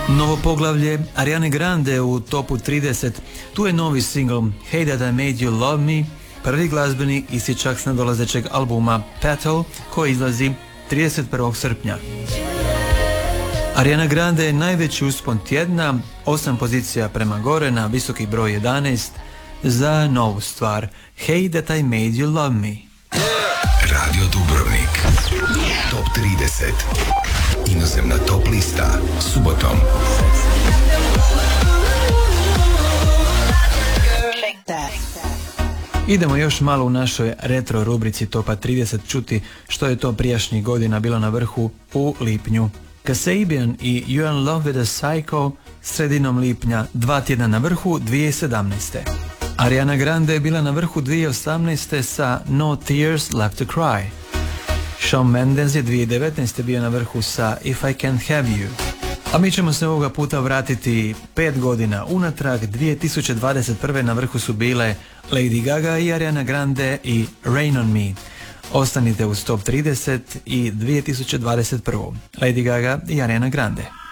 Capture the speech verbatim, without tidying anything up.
Novo poglavlje Ariane Grande u topu trideset, tu je novi singl Hey That I Made You Love Me, prvi glazbeni isječak s nadolazećeg albuma Petal koji izlazi trideset prvog srpnja. Ariana Grande je najveći uspon tjedna, osam pozicija prema gore na visoki broj jedanaest za novu stvar Hey That I Made You Love Me. Radio Dubrovnik, top trideset, inozemna top lista, subotom. Idemo još malo u našoj retro rubrici topa trideset čuti što je to prijašnjih godina bilo na vrhu u lipnju. Kasabian i You in Love with a Psycho sredinom lipnja, dva tjedna na vrhu dvije tisuće sedamnaeste. Ariana Grande je bila na vrhu dvije tisuće osamnaeste sa No Tears Left to Cry. Shawn Mendes je dvije tisuće devetnaeste bio na vrhu sa If I Can't Have You. A mi ćemo se ovoga puta vratiti pet godina unatrag. Dvije tisuće dvadeset prve na vrhu su bile Lady Gaga i Ariana Grande i Rain on Me. Ostanite uz top trideset i dvije tisuće dvadeset prve. Lady Gaga i Ariana Grande.